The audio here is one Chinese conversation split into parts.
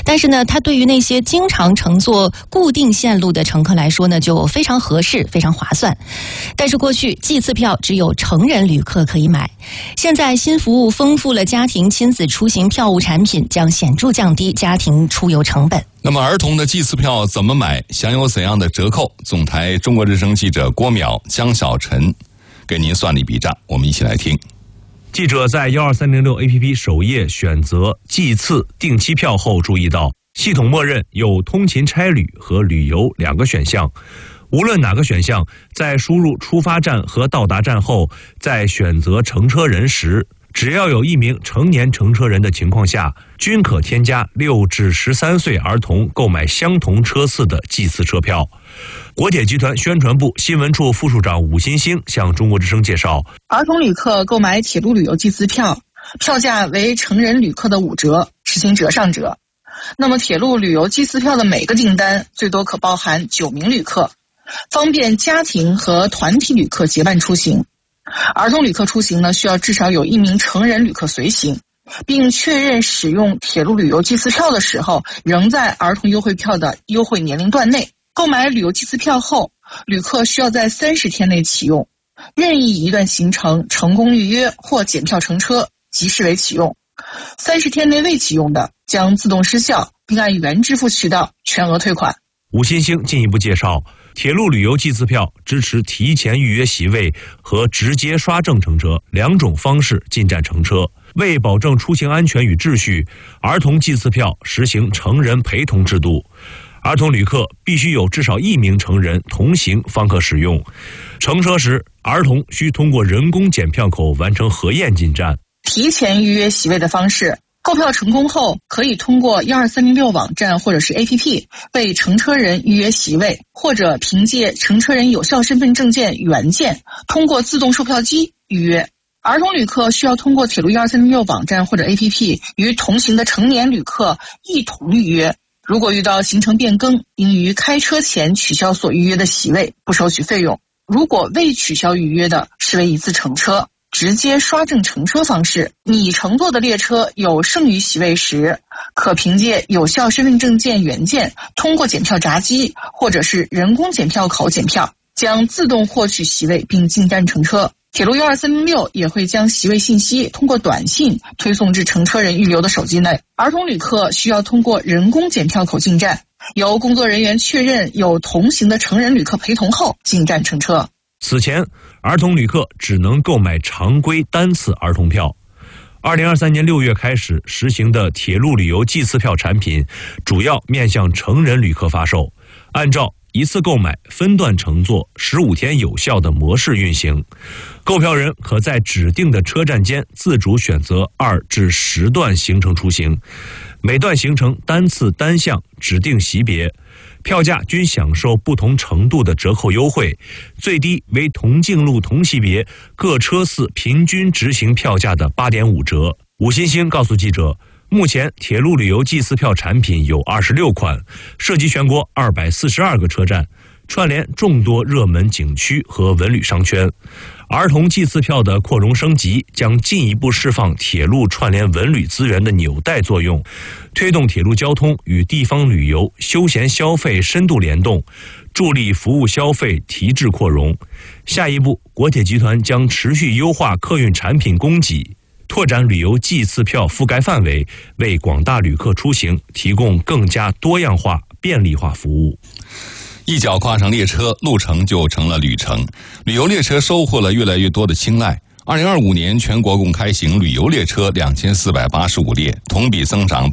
但是呢，它对于那些经常乘坐固定线路的乘客来说呢，就非常合适，非常划算。但是过去季次票只有成人旅客可以买，现在新服务丰富了家庭亲子出行票务产品，将显著降低家庭出游成本。 那么儿童的季次票怎么买，享有怎样的折扣？总台中国之声记者郭淼、江小晨给您算了一笔账，我们一起来听。 记者在12306 APP 首页选择季次定期票后，注意到系统默认有通勤差旅和旅游两个选项。无论哪个选项，在输入出发站和到达站后，在选择乘车人时，只要有一名成年乘车人的情况下，均可添加6至13岁儿童购买相同车次的季次车票。国铁集团宣传部新闻处副处长武新兴向中国之声介绍， 儿童旅客购买铁路旅游季次票，票价为成人旅客的5折，实行折上折。那么铁路旅游季次票的每个订单最多可包含9名旅客，方便家庭和团体旅客结伴出行。儿童旅客出行呢，需要至少有1名成人旅客随行，并确认使用铁路旅游季次票的时候仍在儿童优惠票的优惠年龄段内。购买旅游季次票后，旅客需要在30天内启用，任意一段行程成功预约或检票乘车即视为启用，30天内未启用的将自动失效，并按原支付渠道全额退款。 武新兴进一步介绍，铁路旅游季次票支持提前预约席位和直接刷证乘车2种方式进站乘车。为保证出行安全与秩序，儿童季次票实行成人陪同制度，儿童旅客必须有至少1名成人同行方可使用。乘车时，儿童需通过人工检票口完成核验进站。 提前预约席位的方式，购票成功后，可以通过12306网站或者是 APP 为乘车人预约席位，或者凭借乘车人有效身份证件原件通过自动售票机预约。儿童旅客需要通过铁路12306网站或者 APP 与同行的成年旅客一同预约。如果遇到行程变更，应于开车前取消所预约的席位，不收取费用。如果未取消预约的，视为一次乘车。直接刷证乘车方式，你乘坐的列车有剩余席位时，可凭借有效身份证件原件通过检票闸机或者是人工检票口检票，将自动获取席位并进站乘车。铁路12306也会将席位信息通过短信推送至乘车人预留的手机内。儿童旅客需要通过人工检票口进站，由工作人员确认有同行的成人旅客陪同后进站乘车。 此前，儿童旅客只能购买常规单次儿童票。2023年6月开始实行的铁路旅游季次票产品，主要面向成人旅客发售，按照一次购买分段乘坐15天有效的模式运行。购票人可在指定的车站间自主选择2至10段行程出行，每段行程单次单项指定级别，票价均享受不同程度的折扣优惠，最低为同径路同级别各车次平均执行票价的8.5折。武新兴告诉记者，目前铁路旅游季次票产品有26款，涉及全国242个车站，串联众多热门景区和文旅商圈。儿童季次票的扩容升级将进一步释放铁路串联文旅资源的纽带作用，推动铁路交通与地方旅游、休闲消费深度联动，助力服务消费提质扩容。下一步，国铁集团将持续优化客运产品供给，拓展旅游季次票覆盖范围，为广大旅客出行提供更加多样化、便利化服务。 一脚跨上列车，路程就成了旅程。旅游列车收获了越来越多的青睐。2025年全国共开行旅游列车2485列，同比增长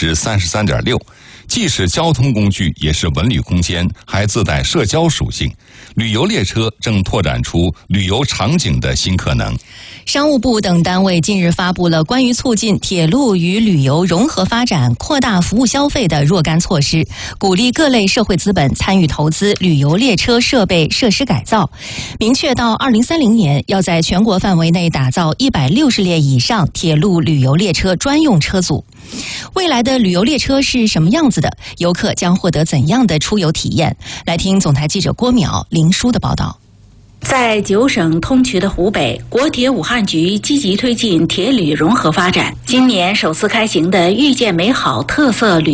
33.6%。既是交通工具，也是文旅空间，还自带社交属性。旅游列车正拓展出旅游场景的新可能。 商务部等单位近日发布了关于促进铁路与旅游融合发展、扩大服务消费的若干措施，鼓励各类社会资本参与投资旅游列车设备设施改造。明确到2030年要在全国范围内打造160列以上铁路旅游列车专用车组。未来的旅游列车是什么样子的？游客将获得怎样的出游体验？来听总台记者郭淼、林舒的报道。 在9省通衢的湖北，国铁武汉局积极推进铁旅融合发展。今年首次开行的遇见美好特色旅